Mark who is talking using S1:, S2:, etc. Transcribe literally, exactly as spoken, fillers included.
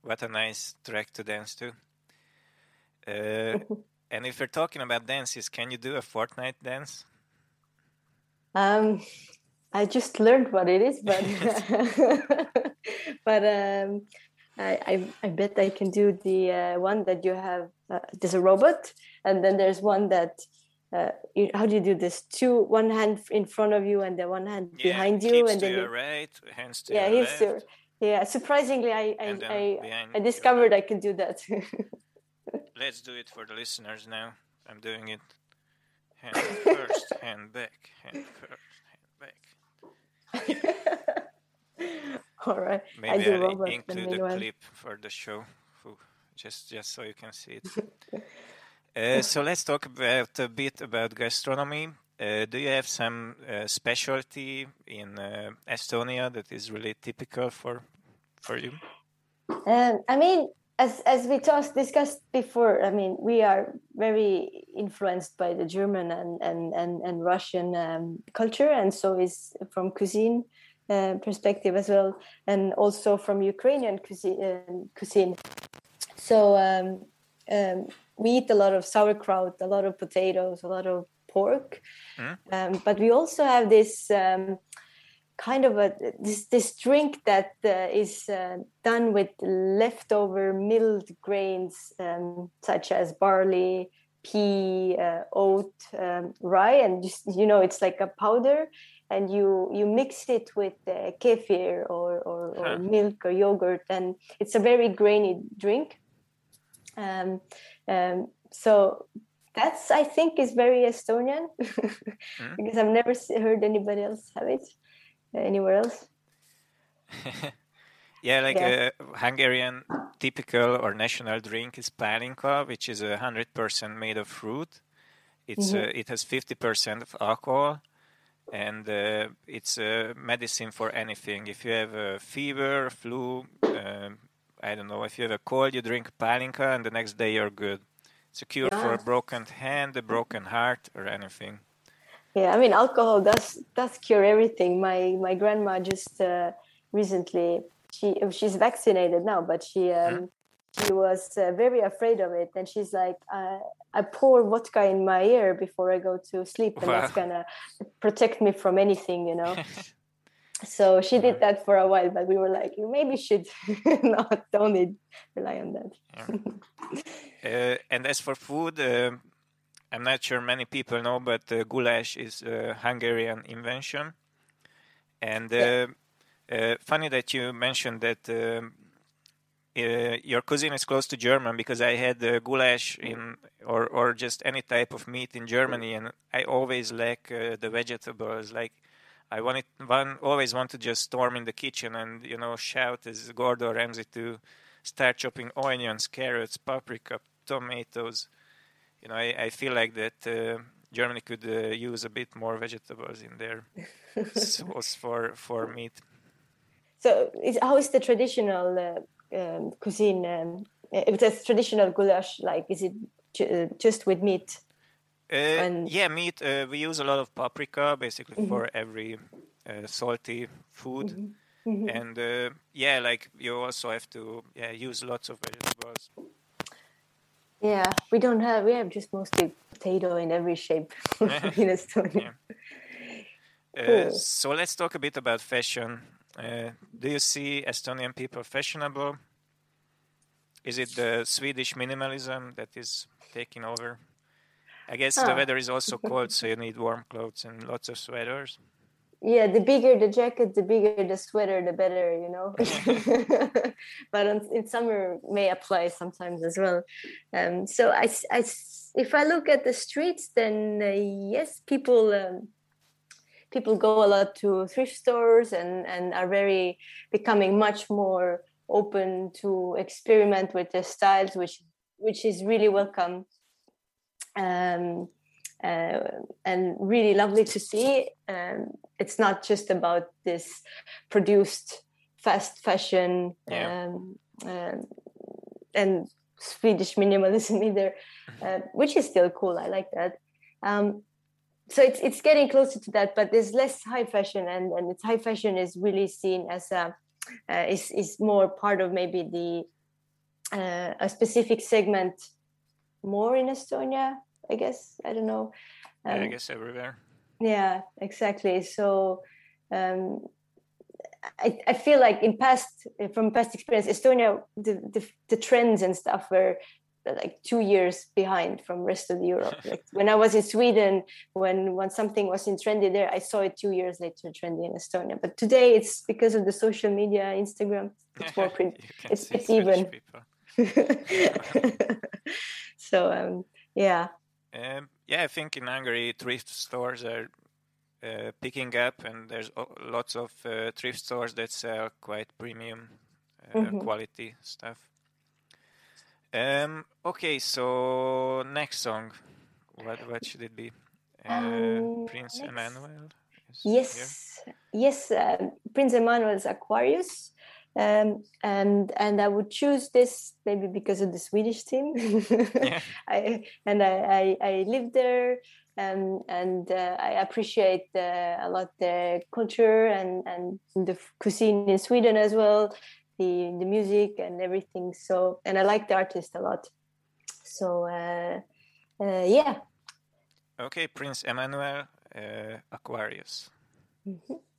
S1: What a nice track to dance to. Uh, and if we're talking about dances, can you do a Fortnite dance?
S2: Um, I just learned what it is, but but um, I, I I bet I can do the uh, one that you have. Uh, there's a robot, and then there's one that. Uh, you, how do you do this? Two, one hand in front of you, and then one hand
S1: Yeah,
S2: behind you,
S1: keeps
S2: and
S1: to
S2: then
S1: your
S2: you,
S1: right, hands to
S2: yeah,
S1: your
S2: he's
S1: left,
S2: yeah. Surprisingly, I I
S1: and then
S2: I,
S1: behind
S2: I
S1: your
S2: discovered
S1: back.
S2: I can do that.
S1: Let's do it for the listeners now. I'm doing it. Hand first, hand back, hand first, hand back.
S2: All right. I
S1: Maybe
S2: do
S1: I'll
S2: robot
S1: include a
S2: meanwhile.
S1: clip for the show, just just so you can see it. uh, so let's talk about a bit about gastronomy. Uh, do you have some uh, specialty in uh, Estonia that is really typical for for you?
S2: Um, I mean, as as we just discussed before, I mean, we are very influenced by the German and and and, and Russian um, culture, and so is from cuisine uh, perspective as well, and also from Ukrainian cuisine. Uh, cuisine. So um, um, we eat a lot of sauerkraut, a lot of potatoes, a lot of pork,
S1: Mm?
S2: um, but we also have this. Um, kind of a this this drink that uh, is uh, done with leftover milled grains um, such as barley, pea, uh, oat, um, rye, and just you know it's like a powder, and you you mix it with uh, kefir or or, or
S1: Huh.
S2: milk or yogurt, and it's a very grainy drink. Um, um, so that's I think is very Estonian
S1: Mm?
S2: because I've never heard anybody else have it anywhere else.
S1: Yeah, like
S2: Yeah.
S1: a Hungarian typical or national drink is palinka, which is a hundred percent made of fruit. It's
S2: Mm-hmm.
S1: uh, it has fifty percent of alcohol, and uh, it's a medicine for anything. If you have a fever, flu, um, I don't know, if you have a cold, you drink palinka, and the next day you're good. It's a cure for
S2: Yeah.
S1: a broken hand, a broken heart, or anything.
S2: Yeah, I mean, alcohol does does cure everything. My my grandma just uh, recently she she's vaccinated now, but she um,
S1: Mm?
S2: she was uh, very afraid of it, and she's like, uh, I pour vodka in my ear before I go to sleep, and
S1: Wow.
S2: that's gonna protect me from anything, you know. So she did that for a while, but we were like, you maybe should not only rely on that.
S1: Yeah. uh, and as for food, uh, I'm not sure many people know, but uh, goulash is a Hungarian invention. And uh,
S2: Yeah.
S1: uh, funny that you mentioned that um, uh, your cuisine is close to German, because I had uh, goulash in or or just any type of meat in Germany, and I always lack uh, the vegetables. Like I wanted one always want to just storm in the kitchen and you know shout as Gordon Ramsay to start chopping onions, carrots, paprika, tomatoes. You know, I, I feel like that uh, Germany could uh, use a bit more vegetables in their sauce for for meat.
S2: So, is, how is the traditional uh, um, cuisine? Um, if it's traditional goulash, like is it ju- uh, just with meat?
S1: Uh,
S2: And
S1: yeah, meat. Uh, we use a lot of paprika, basically
S2: mm-hmm,
S1: for every uh, salty food,
S2: mm-hmm, mm-hmm.
S1: and uh, yeah, like you also have to yeah use lots of vegetables.
S2: Yeah, we don't have. We have just mostly potato in every shape in Estonia.
S1: Yeah. Uh,
S2: Cool.
S1: so let's talk a bit about fashion. Uh, do you see Estonian people fashionable? Is it the Swedish minimalism that is taking over? I guess the
S2: Ah,
S1: weather is also cold, so you need warm clothes and lots of sweaters.
S2: yeah. The bigger the jacket, the bigger the sweater, the better. You know. But on, in summer may apply sometimes as well. Um, so I, I, if I look at the streets, then uh, yes, people. Um, people go a lot to thrift stores and and are very becoming much more open to experiment with their styles, which which is really welcome, um, uh, and really lovely to see. Um, it's not just about this produced fast fashion
S1: Yeah.
S2: um, um, and Swedish minimalism either, uh, which is still cool. I like that. Um, so it's it's getting closer to that, but there's less high fashion, and and it's high fashion is really seen as a uh, is is more part of maybe the uh, a specific segment more in Estonia, I guess. I don't know.
S1: Um, yeah, I
S2: um,
S1: guess everywhere.
S2: Yeah, exactly. So um, I, I feel like in past, from past experience, Estonia, the, the, the trends and stuff were like two years behind from rest of Europe. Like when I was in Sweden, when when something was in trendy there, I saw it two years later trendy in Estonia. But today it's because of the social media, Instagram, it's more print. It's it's even. So um, yeah.
S1: Um, yeah, I think in Hungary thrift stores are uh, picking up, and there's lots of uh, thrift stores that sell quite premium uh, mm-hmm. quality stuff. Um, okay, so next song, what what should it be? Uh, um, Prince next... Emmanuel?
S2: Yes, here? yes, uh, Prince Emmanuel's Aquarius. Um, and and I would choose this maybe because of the Swedish team. Yeah. I, and I, I, I lived there, um, and uh, I appreciate uh, a lot the culture and, and the cuisine in Sweden as well, the the music and everything. So, and I like the artist a lot. So uh, uh, yeah.
S1: Okay, Prince Emmanuel, uh, Aquarius. Mm-hmm.